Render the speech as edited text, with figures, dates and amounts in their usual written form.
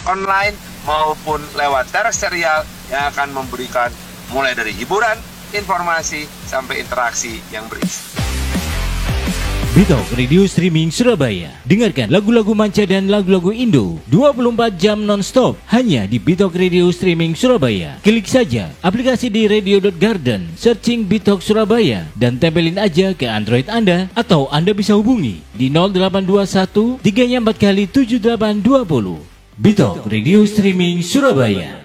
online maupun lewat terestrial yang akan memberikan mulai dari hiburan, informasi, sampai interaksi yang berisi. Bitalk Radio Streaming Surabaya. Dengarkan lagu-lagu manca dan lagu-lagu Indo 24 jam non-stop hanya di Bitalk Radio Streaming Surabaya. Klik saja aplikasi di radio.garden, searching Bitalk Surabaya dan tempelin aja ke Android Anda, atau Anda bisa hubungi di 0821 3 4 kali 7820. Bitalk Radio Streaming Surabaya.